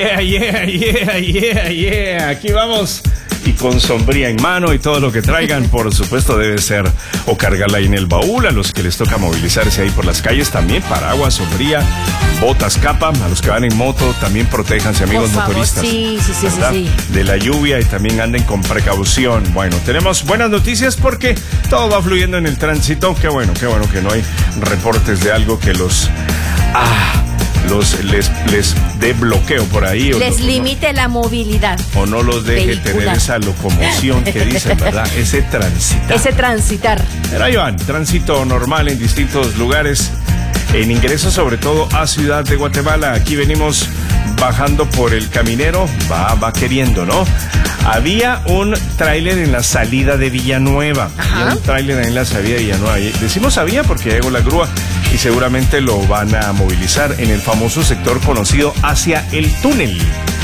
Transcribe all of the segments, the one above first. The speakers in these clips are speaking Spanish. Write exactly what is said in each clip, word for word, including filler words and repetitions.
Yeah, yeah, yeah, yeah, yeah. Aquí vamos. Y con sombría en mano y todo lo que traigan, por supuesto, debe ser o cargarla ahí en el baúl. A los que les toca movilizarse ahí por las calles, también paraguas, sombría, botas, capa. A los que van en moto, también protéjanse, amigos por favor, motoristas. Sí, sí, sí, sí, sí. De la lluvia, y también anden con precaución. Bueno, tenemos buenas noticias porque todo va fluyendo en el tránsito. Qué bueno, qué bueno que no hay reportes de algo que los... Ah... los les les dé bloqueo por ahí o les no, limite no, la movilidad o no los deje vehicular. tener esa locomoción que dicen, ¿verdad? Ese transitar. Ese transitar. Pero ahí van, tránsito normal en distintos lugares, en ingreso sobre todo a Ciudad de Guatemala. Aquí venimos bajando por el Caminero, va, va queriendo, ¿no? Había un tráiler en la salida de Villanueva. Ajá. Había un tráiler en la salida de Villanueva. Decimos había porque llegó la grúa y seguramente lo van a movilizar en el famoso sector conocido hacia el túnel.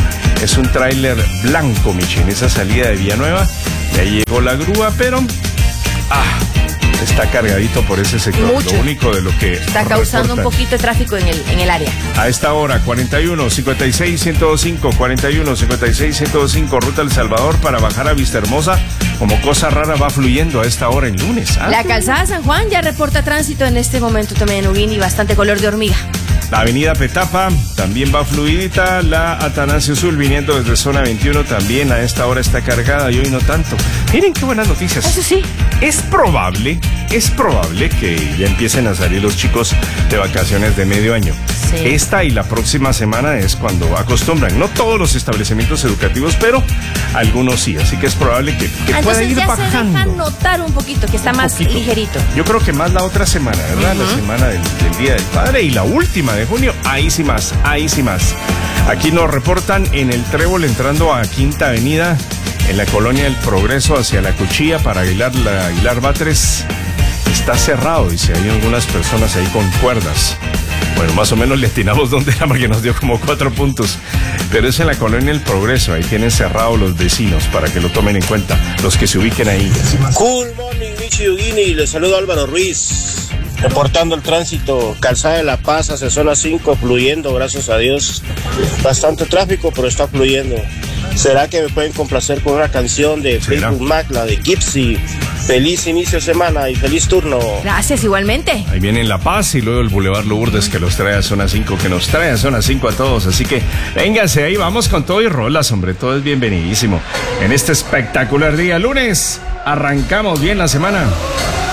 Es un tráiler blanco, Michi, en esa salida de Villanueva. Y ahí llegó la grúa, pero... ah, está cargadito por ese sector. Mucho. Lo único de lo que está causando reportan. un poquito de tráfico en el, en el área. A esta hora, cuarenta y uno, cincuenta y seis, ciento cinco, cuarenta y uno, cincuenta y seis, ciento cinco, ruta El Salvador para bajar a Vistahermosa. Como cosa rara va fluyendo a esta hora en lunes. ¿Ah? La calzada San Juan ya reporta tránsito en este momento también en Uguín y bastante color de hormiga. La avenida Petapa también va fluidita. La Atanasio Sur viniendo desde zona veintiuno también a esta hora está cargada y hoy no tanto. Miren qué buenas noticias. Eso sí. Es probable, es probable que ya empiecen a salir los chicos de vacaciones de medio año. Sí. Esta y la próxima semana es cuando acostumbran. No todos los establecimientos educativos, pero algunos sí. Así que es probable que, que Ah, pueda entonces ir ya bajando. se deja notar un poquito, que está Un más poquito. ligerito. Yo creo que más la otra semana, ¿verdad? Uh-huh. La semana del, del Día del Padre y la última de junio. Ahí sí más, ahí sí más. Aquí nos reportan en el Trébol entrando a Quinta Avenida, en la colonia del Progreso hacia la Cuchilla para Aguilar, la Aguilar Batres. Está cerrado, dice, hay algunas personas ahí con cuerdas. Bueno, más o menos le atinamos dónde era porque nos dio como cuatro puntos. Pero es en la colonia El Progreso, ahí tienen cerrado los vecinos para que lo tomen en cuenta, los que se ubiquen ahí. Cool morning, Michi Yugini, les saludo Álvaro Ruiz, reportando el tránsito, Calzada de La Paz hacia zona cinco, fluyendo, gracias a Dios. Bastante tráfico, pero está fluyendo. ¿Será que me pueden complacer con una canción de Facebook Mac, la de Gypsy? Feliz inicio de semana y feliz turno. Gracias, igualmente. Ahí viene La Paz y luego el Boulevard Lourdes que los trae a zona cinco, que nos trae a zona cinco a todos. Así que vénganse, ahí vamos con todo y rolas, hombre, todo es bienvenidísimo. En este espectacular día lunes, arrancamos bien la semana.